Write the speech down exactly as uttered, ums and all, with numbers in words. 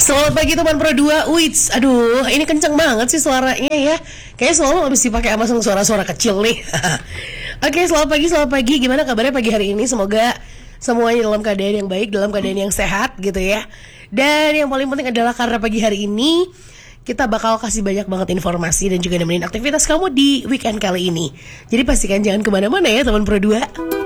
Selamat pagi teman Pro dua. Wits, aduh, ini kenceng banget sih suaranya ya. Kayaknya selalu habis dipakai sama suara-suara kecil nih. Oke, selamat pagi, selamat pagi. Gimana kabarnya pagi hari ini? Semoga semuanya dalam keadaan yang baik, dalam keadaan yang sehat gitu ya. Dan yang paling penting adalah karena pagi hari ini kita bakal kasih banyak banget informasi dan juga nemenin aktivitas kamu di weekend kali ini. Jadi pastikan jangan kemana-mana ya teman Pro dua.